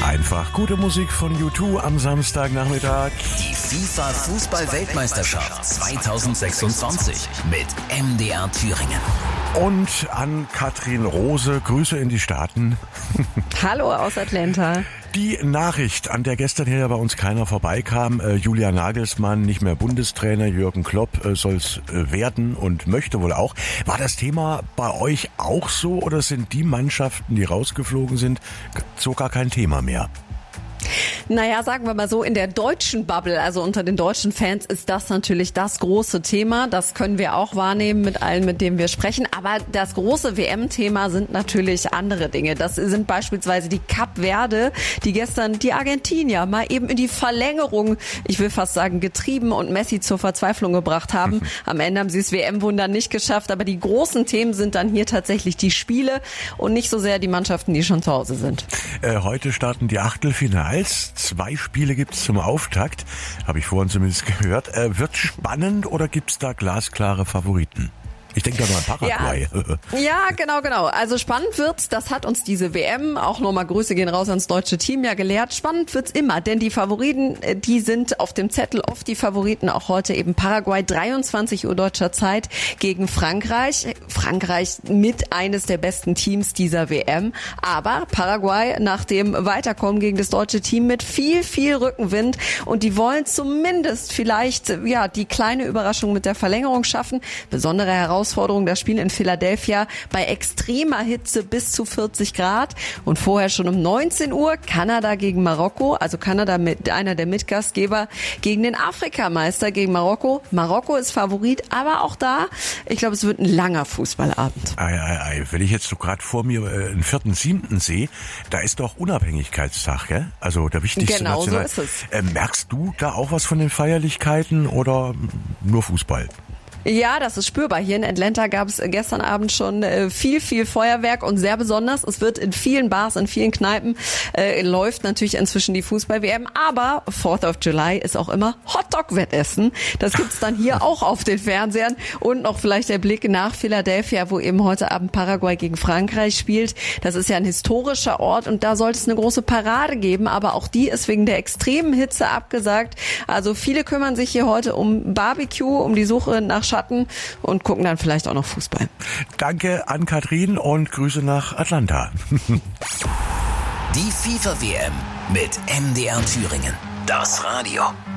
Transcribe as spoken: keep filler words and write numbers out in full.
Einfach gute Musik von U zwei am Samstagnachmittag. Die FIFA-Fußball-Weltmeisterschaft zweitausendsechsundzwanzig mit M D R Thüringen. Und an Katrin Rose, Grüße in die Staaten. Hallo aus Atlanta. Die Nachricht, an der gestern hier bei uns keiner vorbeikam, äh, Julian Nagelsmann, nicht mehr Bundestrainer, Jürgen Klopp äh, soll es äh, werden und möchte wohl auch. War das Thema bei euch auch so oder sind die Mannschaften, die rausgeflogen sind, so gar kein Thema mehr? Naja, sagen wir mal so, in der deutschen Bubble, also unter den deutschen Fans, ist das natürlich das große Thema. Das können wir auch wahrnehmen mit allen, mit denen wir sprechen. Aber das große W M-Thema sind natürlich andere Dinge. Das sind beispielsweise die Kap Verde, die gestern die Argentinier mal eben in die Verlängerung, ich will fast sagen, getrieben und Messi zur Verzweiflung gebracht haben. Am Ende haben sie das W M-Wunder nicht geschafft. Aber die großen Themen sind dann hier tatsächlich die Spiele und nicht so sehr die Mannschaften, die schon zu Hause sind. Äh, heute starten die Achtelfinals. Zwei Spiele gibt's zum Auftakt, habe ich vorhin zumindest gehört. Äh, wird spannend oder gibt's da glasklare Favoriten? Ich denke da mal an Paraguay. Ja, ja, genau, genau. Also spannend wird's, das hat uns diese W M, auch nochmal Grüße gehen raus ans deutsche Team, ja gelehrt. Spannend wird's immer, denn die Favoriten, die sind auf dem Zettel, oft die Favoriten, auch heute eben Paraguay, dreiundzwanzig Uhr deutscher Zeit gegen Frankreich. Frankreich mit eines der besten Teams dieser W M. Aber Paraguay nach dem Weiterkommen gegen das deutsche Team mit viel, viel Rückenwind. Und die wollen zumindest vielleicht, ja, die kleine Überraschung mit der Verlängerung schaffen. Besondere Herausforderung Herausforderung, das Spiel in Philadelphia bei extremer Hitze bis zu vierzig Grad und vorher schon um neunzehn Uhr Kanada gegen Marokko, also Kanada mit einer der Mitgastgeber gegen den Afrikameister gegen Marokko. Marokko ist Favorit, aber auch da, ich glaube, es wird ein langer Fußballabend. Ei, ei, ei. Wenn ich jetzt so gerade vor mir äh, einen vierten siebten sehe, da ist doch Unabhängigkeitstag, gell? Also der wichtigste genau National. So ist es. Äh, merkst du da auch was von den Feierlichkeiten oder nur Fußball? Ja, das ist spürbar. Hier in Atlanta gab es gestern Abend schon äh, viel, viel Feuerwerk und sehr besonders. Es wird in vielen Bars, in vielen Kneipen äh, läuft natürlich inzwischen die Fußball-W M. Aber Fourth of July ist auch immer Hotdog-Wettessen. Das gibt's dann hier auch auf den Fernsehern. Und noch vielleicht der Blick nach Philadelphia, wo eben heute Abend Paraguay gegen Frankreich spielt. Das ist ja ein historischer Ort und da sollte es eine große Parade geben. Aber auch die ist wegen der extremen Hitze abgesagt. Also viele kümmern sich hier heute um Barbecue, um die Suche nach Schatten und gucken dann vielleicht auch noch Fußball. Danke an Katrin und Grüße nach Atlanta. Die FIFA-W M mit M D R Thüringen. Das Radio.